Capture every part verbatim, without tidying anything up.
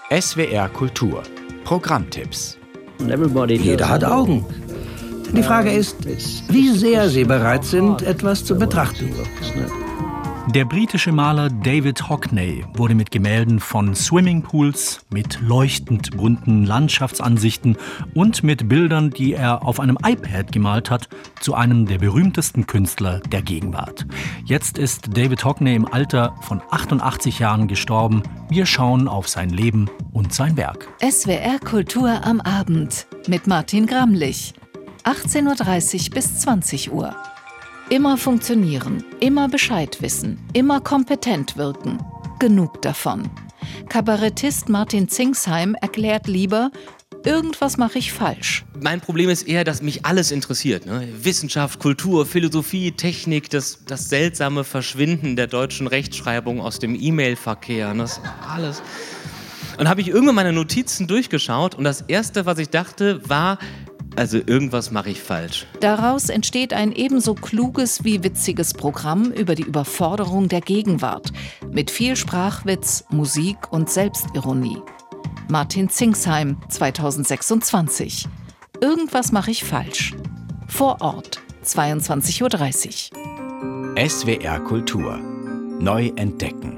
S W R Kultur. Programmtipps. Jeder hat Augen. Die Frage ist, wie sehr sie bereit sind, etwas zu betrachten. Der britische Maler David Hockney wurde mit Gemälden von Swimmingpools, mit leuchtend bunten Landschaftsansichten und mit Bildern, die er auf einem iPad gemalt hat, zu einem der berühmtesten Künstler der Gegenwart. Jetzt ist David Hockney im Alter von achtundachtzig Jahren gestorben. Wir schauen auf sein Leben und sein Werk. S W R Kultur am Abend mit Martin Gramlich. achtzehn Uhr dreißig bis zwanzig Uhr. Immer funktionieren, immer Bescheid wissen, immer kompetent wirken. Genug davon. Kabarettist Martin Zingsheim erklärt lieber, irgendwas mache ich falsch. Mein Problem ist eher, dass mich alles interessiert. Ne? Wissenschaft, Kultur, Philosophie, Technik, das, das seltsame Verschwinden der deutschen Rechtschreibung aus dem E-Mail-Verkehr. Das alles. Und habe ich irgendwann meine Notizen durchgeschaut und das Erste, was ich dachte, war, also irgendwas mache ich falsch. Daraus entsteht ein ebenso kluges wie witziges Programm über die Überforderung der Gegenwart. Mit viel Sprachwitz, Musik und Selbstironie. Martin Zingsheim, zweitausendsechsundzwanzig. Irgendwas mache ich falsch. Vor Ort, zweiundzwanzig Uhr dreißig. S W R Kultur. Neu entdecken.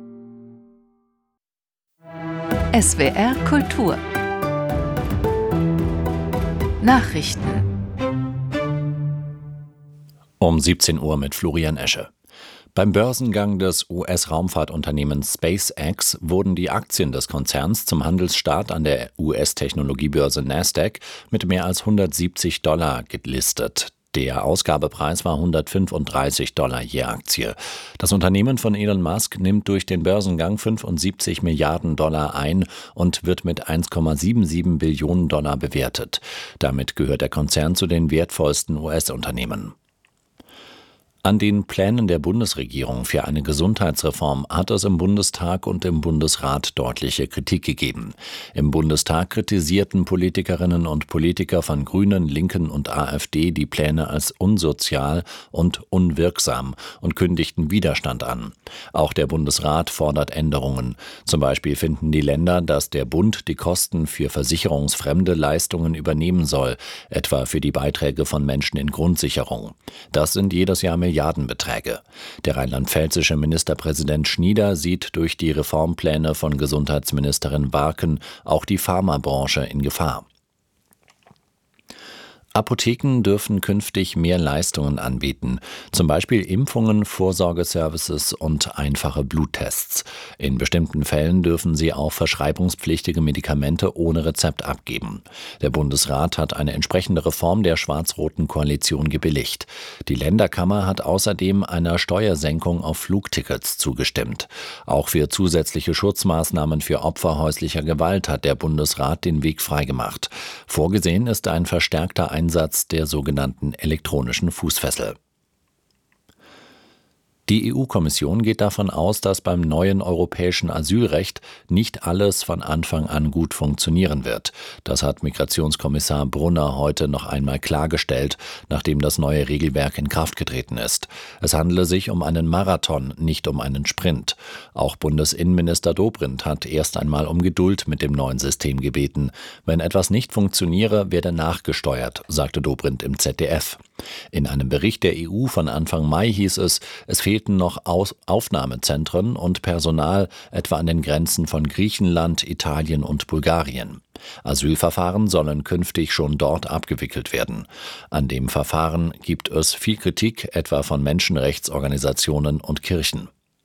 S W R Kultur. Nachrichten. Um siebzehn Uhr mit Florian Esche. Beim Börsengang des U S-Raumfahrtunternehmens SpaceX wurden die Aktien des Konzerns zum Handelsstart an der U S-Technologiebörse Nasdaq mit mehr als hundertsiebzig Dollar gelistet. Der Ausgabepreis war hundertfünfunddreißig Dollar je Aktie. Das Unternehmen von Elon Musk nimmt durch den Börsengang fünfundsiebzig Milliarden Dollar ein und wird mit eins Komma siebenundsiebzig Billionen Dollar bewertet. Damit gehört der Konzern zu den wertvollsten U S-Unternehmen. An den Plänen der Bundesregierung für eine Gesundheitsreform hat es im Bundestag und im Bundesrat deutliche Kritik gegeben. Im Bundestag kritisierten Politikerinnen und Politiker von Grünen, Linken und AfD die Pläne als unsozial und unwirksam und kündigten Widerstand an. Auch der Bundesrat fordert Änderungen. Zum Beispiel finden die Länder, dass der Bund die Kosten für versicherungsfremde Leistungen übernehmen soll, etwa für die Beiträge von Menschen in Grundsicherung. Das sind jedes Jahr Milliardenbeträge. Der rheinland-pfälzische Ministerpräsident Schnieder sieht durch die Reformpläne von Gesundheitsministerin Barken auch die Pharmabranche in Gefahr. Apotheken dürfen künftig mehr Leistungen anbieten, zum Beispiel Impfungen, Vorsorgeservices und einfache Bluttests. In bestimmten Fällen dürfen sie auch verschreibungspflichtige Medikamente ohne Rezept abgeben. Der Bundesrat hat eine entsprechende Reform der schwarz-roten Koalition gebilligt. Die Länderkammer hat außerdem einer Steuersenkung auf Flugtickets zugestimmt. Auch für zusätzliche Schutzmaßnahmen für Opfer häuslicher Gewalt hat der Bundesrat den Weg freigemacht. Vorgesehen ist ein verstärkter Einsatz der sogenannten elektronischen Fußfessel. Die E U-Kommission geht davon aus, dass beim neuen europäischen Asylrecht nicht alles von Anfang an gut funktionieren wird. Das hat Migrationskommissar Brunner heute noch einmal klargestellt, nachdem das neue Regelwerk in Kraft getreten ist. Es handele sich um einen Marathon, nicht um einen Sprint. Auch Bundesinnenminister Dobrindt hat erst einmal um Geduld mit dem neuen System gebeten. Wenn etwas nicht funktioniere, werde nachgesteuert, sagte Dobrindt im Z D F. In einem Bericht der E U von Anfang Mai hieß es, es fehlten noch Aus- Aufnahmezentren und Personal, etwa an den Grenzen von Griechenland, Italien und Bulgarien. Asylverfahren sollen künftig schon dort abgewickelt werden. An dem Verfahren gibt es viel Kritik, etwa von Menschenrechtsorganisationen und Kirchen.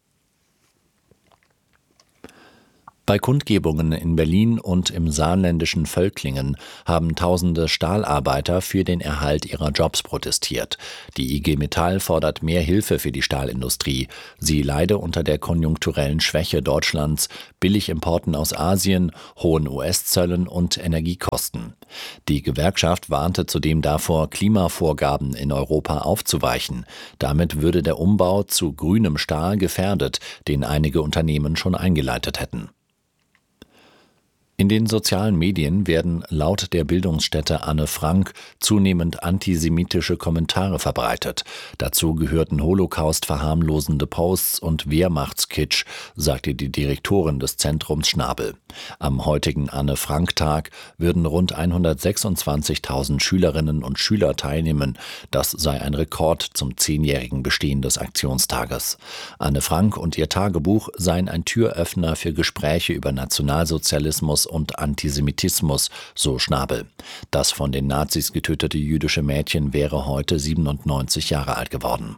Bei Kundgebungen in Berlin und im saarländischen Völklingen haben tausende Stahlarbeiter für den Erhalt ihrer Jobs protestiert. Die I G Metall fordert mehr Hilfe für die Stahlindustrie. Sie leide unter der konjunkturellen Schwäche Deutschlands, Billigimporten aus Asien, hohen U S-Zöllen und Energiekosten. Die Gewerkschaft warnte zudem davor, Klimavorgaben in Europa aufzuweichen. Damit würde der Umbau zu grünem Stahl gefährdet, den einige Unternehmen schon eingeleitet hätten. In den sozialen Medien werden laut der Bildungsstätte Anne Frank zunehmend antisemitische Kommentare verbreitet. Dazu gehörten Holocaust-verharmlosende Posts und Wehrmachtskitsch, sagte die Direktorin des Zentrums Schnabel. Am heutigen Anne-Frank-Tag würden rund hundertsechsundzwanzigtausend Schülerinnen und Schüler teilnehmen. Das sei ein Rekord zum zehnjährigen Bestehen des Aktionstages. Anne Frank und ihr Tagebuch seien ein Türöffner für Gespräche über Nationalsozialismus und Antisemitismus, so Schnabel. Das von den Nazis getötete jüdische Mädchen wäre heute siebenundneunzig Jahre alt geworden.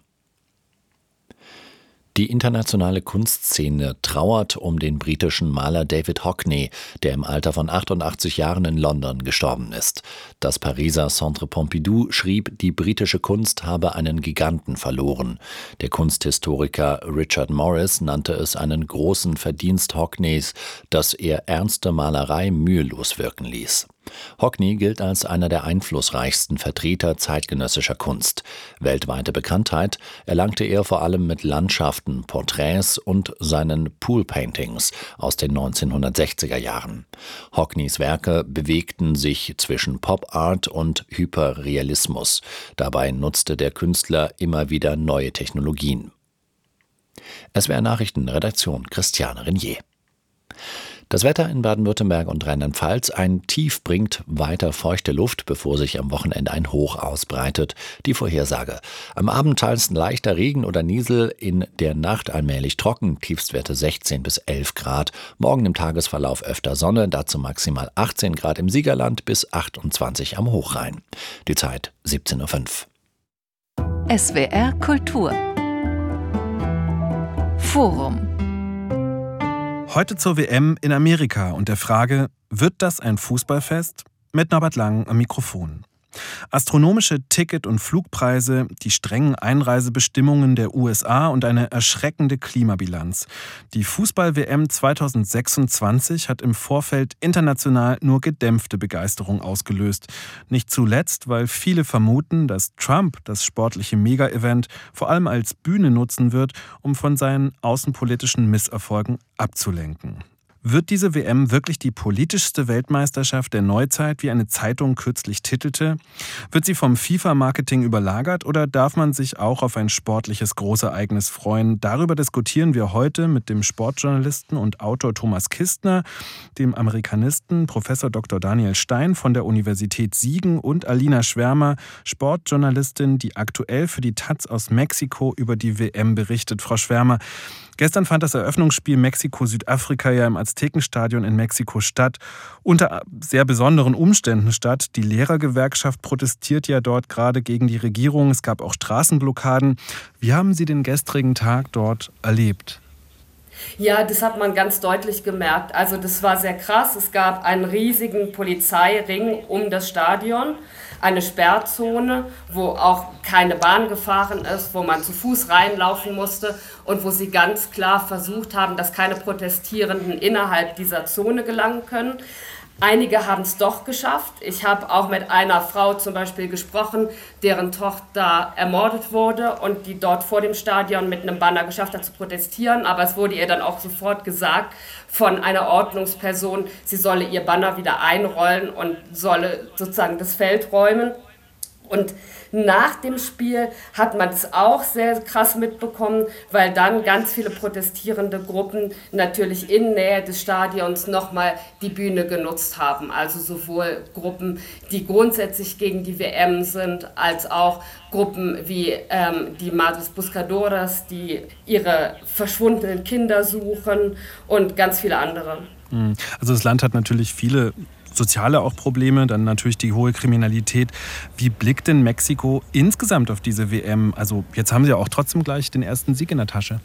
Die internationale Kunstszene trauert um den britischen Maler David Hockney, der im Alter von achtundachtzig Jahren in London gestorben ist. Das Pariser Centre Pompidou schrieb, die britische Kunst habe einen Giganten verloren. Der Kunsthistoriker Richard Morris nannte es einen großen Verdienst Hockneys, dass er ernste Malerei mühelos wirken ließ. Hockney gilt als einer der einflussreichsten Vertreter zeitgenössischer Kunst. Weltweite Bekanntheit erlangte er vor allem mit Landschaften, Porträts und seinen Pool-Paintings aus den neunzehnhundertsechziger Jahren. Hockneys Werke bewegten sich zwischen Pop-Art und Hyperrealismus. Dabei nutzte der Künstler immer wieder neue Technologien. S W R Nachrichten, Redaktion Christiane Renier. Das Wetter in Baden-Württemberg und Rheinland-Pfalz: Ein Tief bringt weiter feuchte Luft, bevor sich am Wochenende ein Hoch ausbreitet. Die Vorhersage: Am Abend teils leichter Regen oder Niesel, in der Nacht allmählich trocken, Tiefstwerte sechzehn bis elf Grad. Morgen im Tagesverlauf öfter Sonne, dazu maximal achtzehn Grad im Siegerland bis achtundzwanzig am Hochrhein. Die Zeit siebzehn Uhr fünf. S W R Kultur Forum. Heute zur W M in Amerika und der Frage, wird das ein Fußballfest? Mit Norbert Lang am Mikrofon. Astronomische Ticket- und Flugpreise, die strengen Einreisebestimmungen der U S A und eine erschreckende Klimabilanz. Die Fußball-W M zweitausendsechsundzwanzig hat im Vorfeld international nur gedämpfte Begeisterung ausgelöst. Nicht zuletzt, weil viele vermuten, dass Trump das sportliche Mega-Event vor allem als Bühne nutzen wird, um von seinen außenpolitischen Misserfolgen abzulenken. Wird diese W M wirklich die politischste Weltmeisterschaft der Neuzeit, wie eine Zeitung kürzlich titelte? Wird sie vom FIFA-Marketing überlagert oder darf man sich auch auf ein sportliches Großereignis freuen? Darüber diskutieren wir heute mit dem Sportjournalisten und Autor Thomas Kistner, dem Amerikanisten Professor Doktor Daniel Stein von der Universität Siegen und Alina Schwärmer, Sportjournalistin, die aktuell für die Taz aus Mexiko über die W M berichtet. Frau Schwärmer, gestern fand das Eröffnungsspiel Mexiko-Südafrika ja im Aztekenstadion in Mexiko statt. Unter sehr besonderen Umständen statt. Die Lehrergewerkschaft protestiert ja dort gerade gegen die Regierung. Es gab auch Straßenblockaden. Wie haben Sie den gestrigen Tag dort erlebt? Ja, das hat man ganz deutlich gemerkt. Also das war sehr krass. Es gab einen riesigen Polizeiring um das Stadion, eine Sperrzone, wo auch keine Bahn gefahren ist, wo man zu Fuß reinlaufen musste und wo sie ganz klar versucht haben, dass keine Protestierenden innerhalb dieser Zone gelangen können. Einige haben es doch geschafft. Ich habe auch mit einer Frau zum Beispiel gesprochen, deren Tochter ermordet wurde und die dort vor dem Stadion mit einem Banner geschafft hat zu protestieren. Aber es wurde ihr dann auch sofort gesagt von einer Ordnungsperson, sie solle ihr Banner wieder einrollen und solle sozusagen das Feld räumen. Und nach dem Spiel hat man es auch sehr krass mitbekommen, weil dann ganz viele protestierende Gruppen natürlich in Nähe des Stadions nochmal die Bühne genutzt haben. Also sowohl Gruppen, die grundsätzlich gegen die W M sind, als auch Gruppen wie ähm, die Madres Buscadoras, die ihre verschwundenen Kinder suchen und ganz viele andere. Also das Land hat natürlich viele soziale auch Probleme, dann natürlich die hohe Kriminalität. Wie blickt denn Mexiko insgesamt auf diese W M? Also jetzt haben sie ja auch trotzdem gleich den ersten Sieg in der Tasche.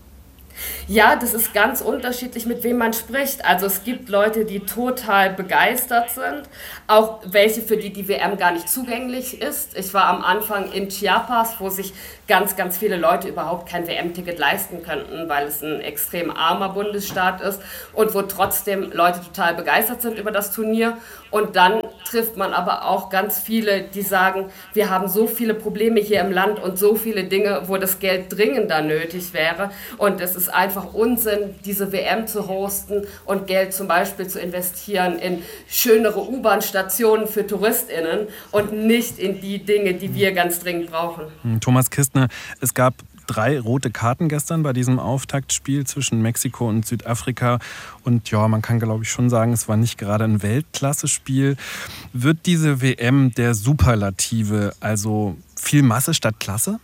Ja, das ist ganz unterschiedlich, mit wem man spricht. Also es gibt Leute, die total begeistert sind, auch welche, für die die W M gar nicht zugänglich ist. Ich war am Anfang in Chiapas, wo sich ganz, ganz viele Leute überhaupt kein W M-Ticket leisten könnten, weil es ein extrem armer Bundesstaat ist und wo trotzdem Leute total begeistert sind über das Turnier. Und dann trifft man aber auch ganz viele, die sagen, wir haben so viele Probleme hier im Land und so viele Dinge, wo das Geld dringender nötig wäre. Und es ist einfach Unsinn, diese W M zu hosten und Geld zum Beispiel zu investieren in schönere U-Bahn-Stationen für TouristInnen und nicht in die Dinge, die wir ganz dringend brauchen. Thomas Kistner, es gab drei rote Karten gestern bei diesem Auftaktspiel zwischen Mexiko und Südafrika. Und ja, man kann, glaube ich, schon sagen, es war nicht gerade ein Weltklasse-Spiel. Wird diese W M der Superlative, also viel Masse statt Klasse?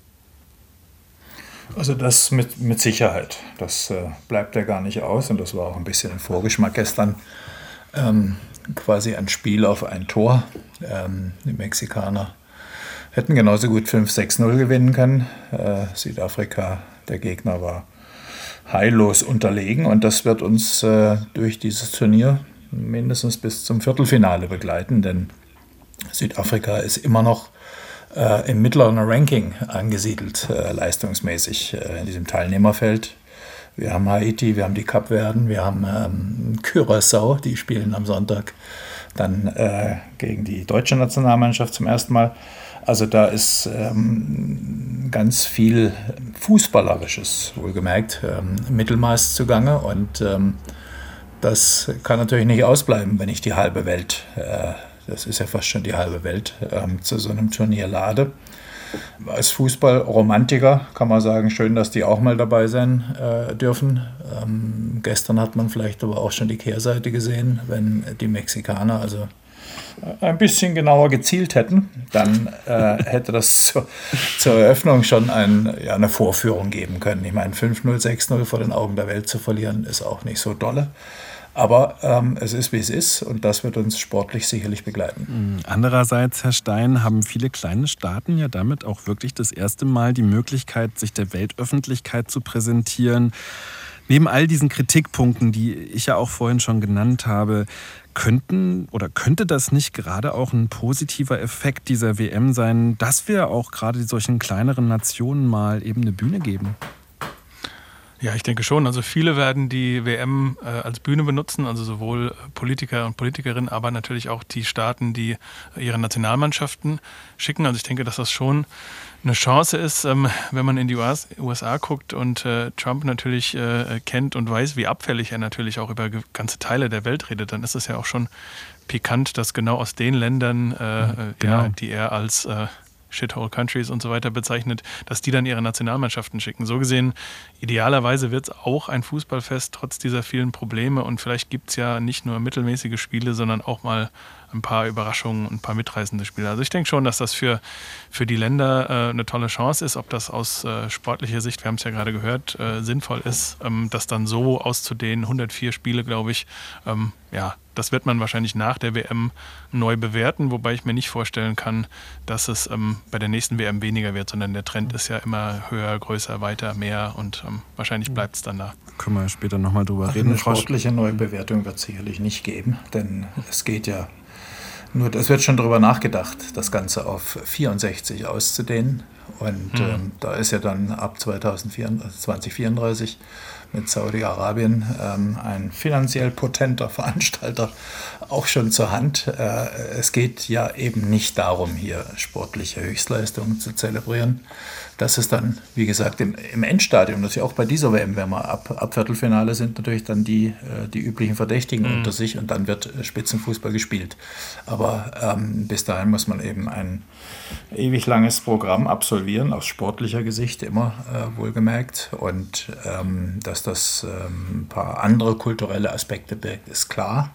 Also das mit, mit Sicherheit. Das äh, bleibt ja gar nicht aus. Und das war auch ein bisschen ein Vorgeschmack gestern. Ähm, quasi ein Spiel auf ein Tor. Ähm, die Mexikaner hätten genauso gut fünf sechs null gewinnen können. Äh, Südafrika, der Gegner, war heillos unterlegen. Und das wird uns äh, durch dieses Turnier mindestens bis zum Viertelfinale begleiten. Denn Südafrika ist immer noch äh, im mittleren Ranking angesiedelt, äh, leistungsmäßig äh, in diesem Teilnehmerfeld. Wir haben Haiti, wir haben die Kapverden, wir haben ähm, Curaçao, die spielen am Sonntag dann äh, gegen die deutsche Nationalmannschaft zum ersten Mal. Also da ist ähm, ganz viel Fußballerisches, wohlgemerkt, ähm, Mittelmaß zugange. Und ähm, das kann natürlich nicht ausbleiben, wenn ich die halbe Welt, äh, das ist ja fast schon die halbe Welt, ähm, zu so einem Turnier lade. Als Fußballromantiker kann man sagen, schön, dass die auch mal dabei sein äh, dürfen. Ähm, gestern hat man vielleicht aber auch schon die Kehrseite gesehen, wenn die Mexikaner also ein bisschen genauer gezielt hätten, dann äh, hätte das zur, zur Eröffnung schon ein, ja, eine Vorführung geben können. Ich meine, fünf null, sechs null vor den Augen der Welt zu verlieren, ist auch nicht so dolle. Aber ähm, es ist, wie es ist, und das wird uns sportlich sicherlich begleiten. Andererseits, Herr Stein, haben viele kleine Staaten ja damit auch wirklich das erste Mal die Möglichkeit, sich der Weltöffentlichkeit zu präsentieren. Neben all diesen Kritikpunkten, die ich ja auch vorhin schon genannt habe, könnten oder könnte das nicht gerade auch ein positiver Effekt dieser W M sein, dass wir auch gerade solchen kleineren Nationen mal eben eine Bühne geben? Ja, ich denke schon. Also viele werden die W M äh, als Bühne benutzen, also sowohl Politiker und Politikerinnen, aber natürlich auch die Staaten, die ihre Nationalmannschaften schicken. Also ich denke, dass das schon eine Chance ist, ähm, wenn man in die U S A guckt und äh, Trump natürlich äh, kennt und weiß, wie abfällig er natürlich auch über ganze Teile der Welt redet, dann ist es ja auch schon pikant, dass genau aus den Ländern, äh, genau. ja, die er als äh, Shithole Countries und so weiter bezeichnet, dass die dann ihre Nationalmannschaften schicken. So gesehen, idealerweise wird es auch ein Fußballfest, trotz dieser vielen Probleme. Und vielleicht gibt es ja nicht nur mittelmäßige Spiele, sondern auch mal ein paar Überraschungen und ein paar mitreißende Spiele. Also ich denke schon, dass das für, für die Länder äh, eine tolle Chance ist. Ob das aus äh, sportlicher Sicht, wir haben es ja gerade gehört, äh, sinnvoll ist, ähm, das dann so auszudehnen. hundertvier Spiele, glaube ich, ähm, ja, das wird man wahrscheinlich nach der W M neu bewerten, wobei ich mir nicht vorstellen kann, dass es ähm, bei der nächsten W M weniger wird, sondern der Trend ist ja immer höher, größer, weiter, mehr und ähm, wahrscheinlich bleibt es dann da. Können wir später nochmal drüber also reden. Eine sportliche Neubewertung wird es sicherlich nicht geben, denn es geht ja nur, es wird schon darüber nachgedacht, das Ganze auf vierundsechzig auszudehnen. Und mhm. ähm, da ist ja dann ab zwanzig vierunddreißig mit Saudi-Arabien ähm, ein finanziell potenter Veranstalter auch schon zur Hand. Äh, es geht ja eben nicht darum, hier sportliche Höchstleistungen zu zelebrieren. Das ist dann, wie gesagt, im, im Endstadium, das ist ja auch bei dieser W M, wenn wir ab, ab Viertelfinale sind, natürlich dann die, äh, die üblichen Verdächtigen mhm. unter sich und dann wird Spitzenfußball gespielt. Aber ähm, bis dahin muss man eben ein ewig langes Programm absolvieren, aus sportlicher Gesicht immer äh, wohlgemerkt. Und ähm, dass das ähm, ein paar andere kulturelle Aspekte birgt, ist klar.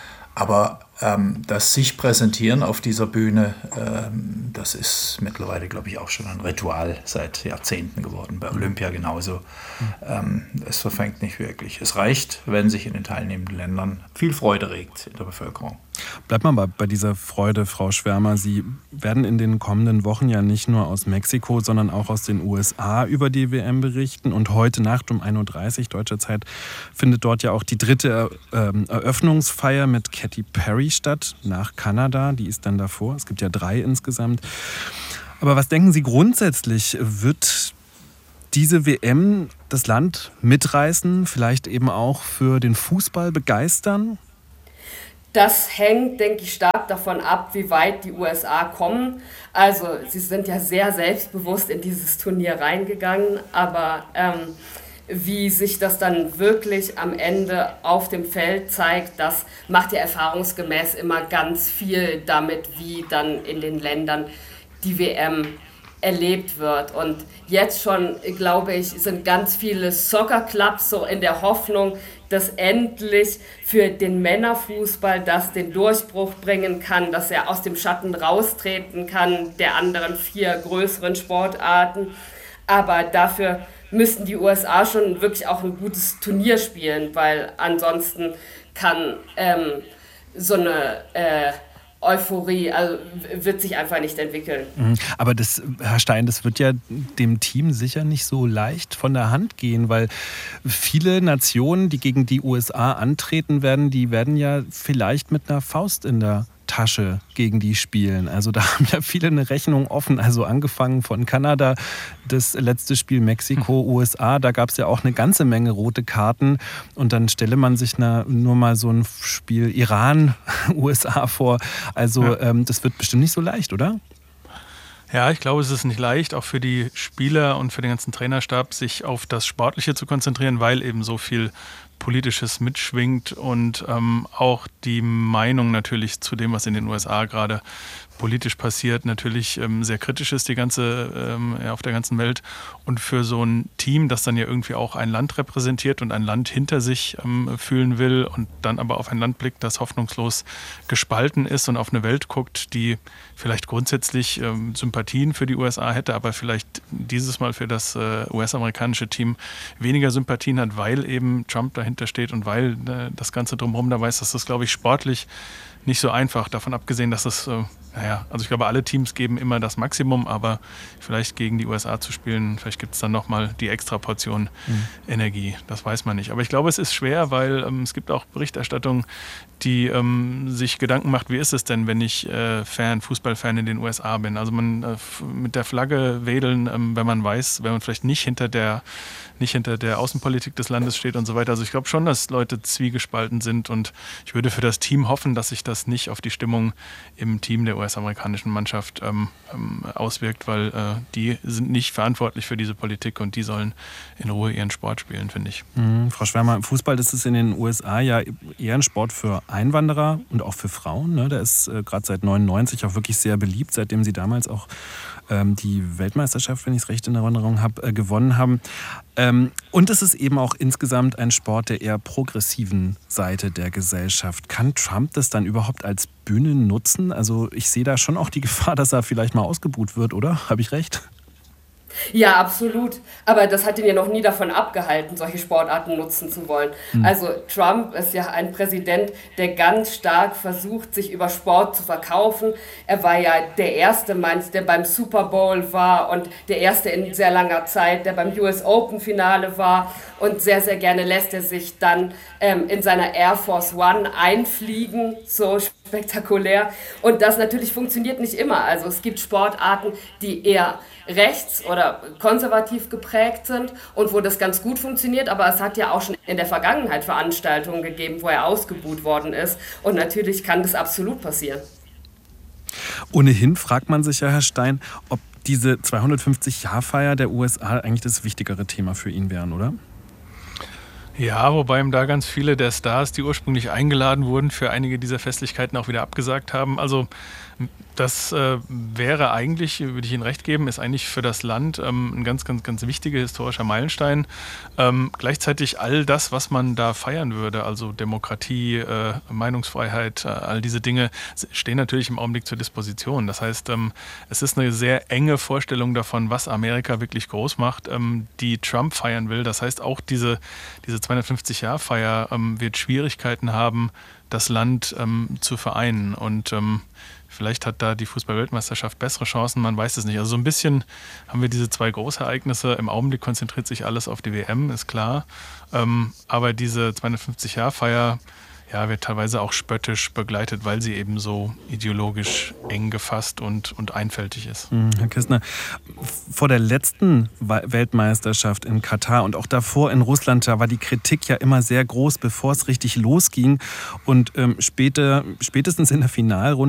Aber ähm, das sich präsentieren auf dieser Bühne, ähm, das ist mittlerweile, glaube ich, auch schon ein Ritual seit Jahrzehnten geworden. Bei Olympia genauso. Ähm, es verfängt nicht wirklich. Es reicht, wenn sich in den teilnehmenden Ländern viel Freude regt in der Bevölkerung. Bleibt mal bei, bei dieser Freude, Frau Schwärmer. Sie werden in den kommenden Wochen ja nicht nur aus Mexiko, sondern auch aus den U S A über die W M berichten. Und heute Nacht um ein Uhr dreißig deutscher Zeit findet dort ja auch die dritte ähm, Eröffnungsfeier mit Katy Perry statt, nach Kanada. Die ist dann davor. Es gibt ja drei insgesamt. Aber was denken Sie grundsätzlich? Wird diese W M das Land mitreißen, vielleicht eben auch für den Fußball begeistern? Das hängt, denke ich, stark davon ab, wie weit die U S A kommen. Also sie sind ja sehr selbstbewusst in dieses Turnier reingegangen, aber ähm, wie sich das dann wirklich am Ende auf dem Feld zeigt, das macht ja erfahrungsgemäß immer ganz viel damit, wie dann in den Ländern die W M erlebt wird. Und jetzt schon, glaube ich, sind ganz viele Soccer-Clubs so in der Hoffnung, dass endlich für den Männerfußball das den Durchbruch bringen kann, dass er aus dem Schatten raustreten kann der anderen vier größeren Sportarten. Aber dafür müssten die U S A schon wirklich auch ein gutes Turnier spielen, weil ansonsten kann ähm, so eine äh, Euphorie, also wird sich einfach nicht entwickeln. Aber das, Herr Stein, das wird ja dem Team sicher nicht so leicht von der Hand gehen, weil viele Nationen, die gegen die U S A antreten werden, die werden ja vielleicht mit einer Faust in der Tasche gegen die spielen. Also da haben ja viele eine Rechnung offen, also angefangen von Kanada, das letzte Spiel Mexiko, U S A, da gab es ja auch eine ganze Menge rote Karten und dann stelle man sich na, nur mal so ein Spiel Iran, U S A vor. Also ja. ähm, das wird bestimmt nicht so leicht, oder? Ja, ich glaube, es ist nicht leicht, auch für die Spieler und für den ganzen Trainerstab, sich auf das Sportliche zu konzentrieren, weil eben so viel Politisches mitschwingt und ähm, auch die Meinung natürlich zu dem, was in den U S A gerade politisch passiert, natürlich ähm, sehr kritisch ist die ganze, ähm, ja, auf der ganzen Welt. Und für so ein Team, das dann ja irgendwie auch ein Land repräsentiert und ein Land hinter sich ähm, fühlen will und dann aber auf ein Land blickt, das hoffnungslos gespalten ist und auf eine Welt guckt, die vielleicht grundsätzlich ähm, Sympathien für die U S A hätte, aber vielleicht dieses Mal für das äh, U S-amerikanische Team weniger Sympathien hat, weil eben Trump dahinter steht und weil äh, das Ganze drumherum dabei ist, dass das, glaube ich, sportlich nicht so einfach. Davon abgesehen, dass es, äh, naja, also ich glaube, alle Teams geben immer das Maximum, aber vielleicht gegen die U S A zu spielen, vielleicht gibt es dann nochmal die extra Portion mhm. Energie. Das weiß man nicht. Aber ich glaube, es ist schwer, weil ähm, es gibt auch Berichterstattung, die ähm, sich Gedanken macht, wie ist es denn, wenn ich äh, Fan, Fußballfan in den U S A bin? Also man äh, mit der Flagge wedeln, ähm, wenn man weiß, wenn man vielleicht nicht hinter der nicht hinter der Außenpolitik des Landes steht und so weiter. Also ich glaube schon, dass Leute zwiegespalten sind und ich würde für das Team hoffen, dass sich das nicht auf die Stimmung im Team der U S-amerikanischen Mannschaft ähm, ähm, auswirkt, weil äh, die sind nicht verantwortlich für diese Politik und die sollen in Ruhe ihren Sport spielen, finde ich. Mhm, Frau Schwärmer, Fußball, das ist in den U S A ja eher ein Sport für Einwanderer und auch für Frauen. Ne? Der ist äh, gerade seit neunundneunzig auch wirklich sehr beliebt, seitdem sie damals auch ähm, die Weltmeisterschaft, wenn ich es recht in Erinnerung habe, äh, gewonnen haben. Ähm, und es ist eben auch insgesamt ein Sport der eher progressiven Seite der Gesellschaft. Kann Trump das dann überhaupt als Bühne nutzen? Also ich sehe da schon auch die Gefahr, dass er vielleicht mal ausgebuht wird, oder? Habe ich recht? Ja, absolut. Aber das hat ihn ja noch nie davon abgehalten, solche Sportarten nutzen zu wollen. Mhm. Also Trump ist ja ein Präsident, der ganz stark versucht, sich über Sport zu verkaufen. Er war ja der erste Mann, der beim Super Bowl war und der erste in sehr langer Zeit, der beim U S Open Finale war. Und sehr, sehr gerne lässt er sich dann ähm, in seiner Air Force One einfliegen, so spektakulär. Und das natürlich funktioniert nicht immer. Also es gibt Sportarten, die eher rechts oder konservativ geprägt sind und wo das ganz gut funktioniert, aber es hat ja auch schon in der Vergangenheit Veranstaltungen gegeben, wo er ausgebuht worden ist und natürlich kann das absolut passieren. Ohnehin fragt man sich ja, Herr Stein, ob diese zweihundertfünfzig-Jahr-Feier der U S A eigentlich das wichtigere Thema für ihn wären, oder? Ja, wobei ihm da ganz viele der Stars, die ursprünglich eingeladen wurden, für einige dieser Festlichkeiten auch wieder abgesagt haben. Also das äh, wäre eigentlich, würde ich Ihnen recht geben, ist eigentlich für das Land ähm, ein ganz, ganz, ganz wichtiger historischer Meilenstein. Ähm, gleichzeitig all das, was man da feiern würde, also Demokratie, äh, Meinungsfreiheit, äh, all diese Dinge, stehen natürlich im Augenblick zur Disposition. Das heißt, ähm, es ist eine sehr enge Vorstellung davon, was Amerika wirklich groß macht, ähm, die Trump feiern will. Das heißt, auch diese, diese zweihundertfünfzig-Jahr-Feier ähm, wird Schwierigkeiten haben, das Land ähm, zu vereinen. Und ähm, vielleicht hat da die Fußball-Weltmeisterschaft bessere Chancen, man weiß es nicht. Also so ein bisschen haben wir diese zwei Großereignisse. Im Augenblick konzentriert sich alles auf die W M, ist klar. Ähm, aber diese zweihundertfünfzig-Jahr-Feier, ja, wird teilweise auch spöttisch begleitet, weil sie eben so ideologisch eng gefasst und, und einfältig ist. Herr Kistner, vor der letzten Weltmeisterschaft in Katar und auch davor in Russland, da war die Kritik ja immer sehr groß, bevor es richtig losging. Und ähm, später, spätestens in der Finalrunde